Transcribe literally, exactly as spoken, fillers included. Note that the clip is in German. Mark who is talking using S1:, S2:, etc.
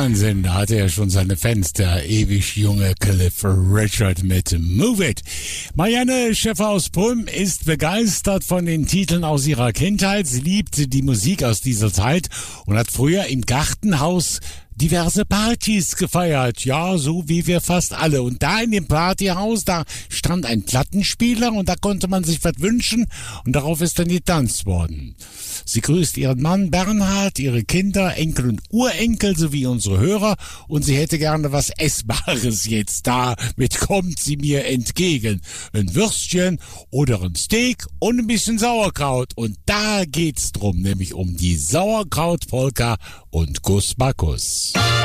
S1: Wahnsinn, da hatte er schon seine Fans, der ewig junge Cliff Richard mit Move It. Marianne Schäfer aus Prüm ist begeistert von den Titeln aus ihrer Kindheit. Sie liebt die Musik aus dieser Zeit und hat früher im Gartenhaus diverse Partys gefeiert, ja, so wie wir fast alle. Und da in dem Partyhaus, da stand ein Plattenspieler und da konnte man sich was wünschen und darauf ist dann getanzt worden. Sie grüßt ihren Mann Bernhard, ihre Kinder, Enkel und Urenkel sowie unsere Hörer und sie hätte gerne was Essbares jetzt. Damit kommt sie mir entgegen. Ein Würstchen oder ein Steak und ein bisschen Sauerkraut. Und da geht's drum, nämlich um die Sauerkraut-Polka und Kuss Bacchus.